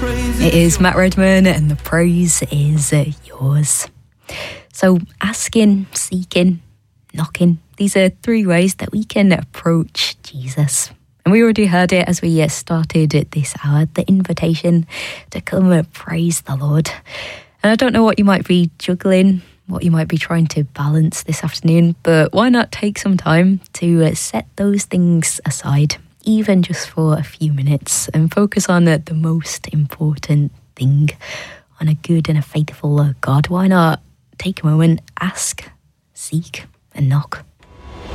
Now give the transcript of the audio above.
It is Matt Redman, and the praise is yours. So asking, seeking, knocking, these are three ways that we can approach Jesus. And we already heard it as we started at this hour, the invitation to come and praise the Lord. And I don't know what you might be juggling, what you might be trying to balance this afternoon, but why not take some time to set those things aside, even just for a few minutes, and focus on the most important thing, on a good and a faithful God. Why not take a moment, ask, seek, and knock?